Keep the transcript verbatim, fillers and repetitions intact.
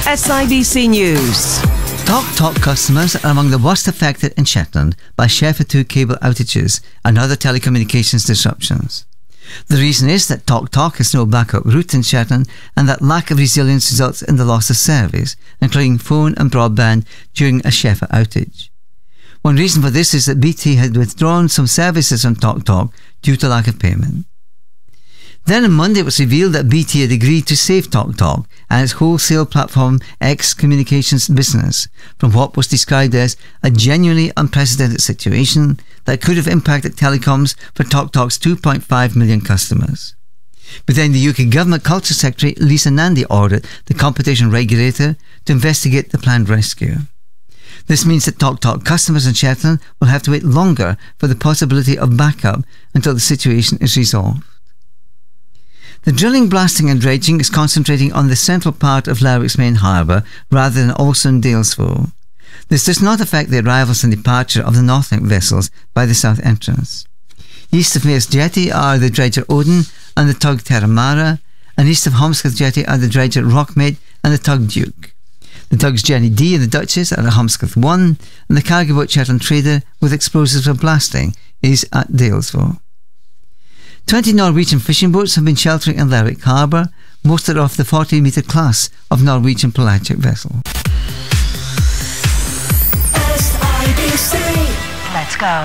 S I B C News. TalkTalk customers are among the worst affected in Shetland by Sheffield two cable outages and other telecommunications disruptions. The reason is that TalkTalk has no backup route in Shetland, and that lack of resilience results in the loss of service, including phone and broadband, during a Sheffield outage. One reason for this is that B T had withdrawn some services from TalkTalk due to lack of payment. Then on Monday it was revealed that B T had agreed to save TalkTalk and its wholesale platform X Communications business from what was described as a genuinely unprecedented situation that could have impacted telecoms for TalkTalk's two point five million customers. But then the U K Government Culture Secretary Lisa Nandy ordered the competition regulator to investigate the planned rescue. This means that TalkTalk customers in Shetland will have to wait longer for the possibility of backup until the situation is resolved. The drilling, blasting and dredging is concentrating on the central part of Lerwick's main harbour rather than also in Daylesford. This does not affect the arrivals and departure of the Northlink vessels by the south entrance. East of Mayors Jetty are the dredger Odin and the tug Terramara, and east of Holmscott Jetty are the dredger Rockmate and the tug Duke. The tugs Jenny D and the Duchess are at Holmscott one, and the cargo boat Shetland Trader with explosives for blasting is at Daylesford. Twenty Norwegian fishing boats have been sheltering in Lerwick Harbour, most are of the forty metre class of Norwegian pelagic vessel. S I B C. Let's go.